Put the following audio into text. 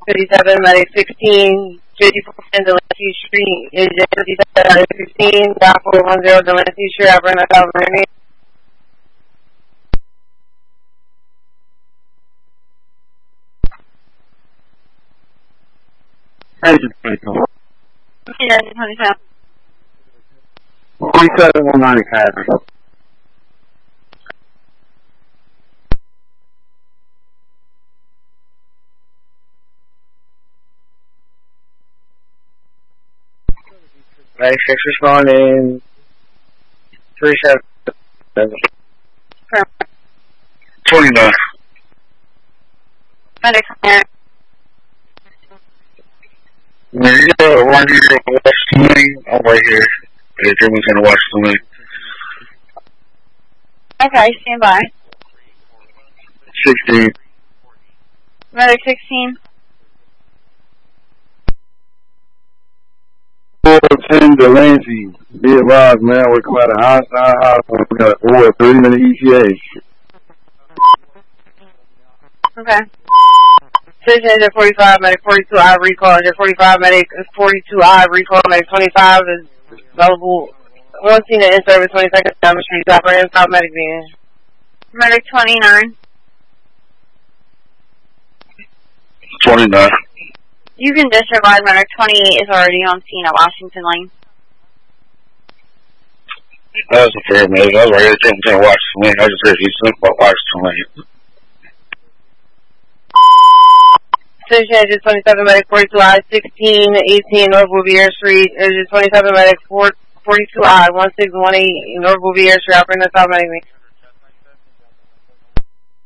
57, medic 16, 54 Delancey Street, AJ 57, medic 16, down 410 Delancey Street, Alberta, California. Engine 27. Yeah, 27. 3719 Academy. Medic 6 responding. 37. 29. Medic clear. When you go right here to watch the lane, I'm right here. If everyone's gonna watch the lane. Okay, stand by. 16. Medic 16. 410 Delancey. Be advised, man, we're quite a hostile hospital. We got over a 30-minute ETA. Okay. Station engine 45, medic 42I recall, engine 45, medic 42I recall, medic 25 is available. One seen in service 22nd Diamond Street, operating top medic van. Medic 29. 29. You can disregard medic 28 is already on scene at Washington Lane. That was a fair move. I was right here to watch the lane. I just heard you think about Washington Lane. Station engine 27, medic 42I, 16, 18, North Bouvier Street, engine 27, medic 42I, 1618, North Bouvier Street, operating the top medic van.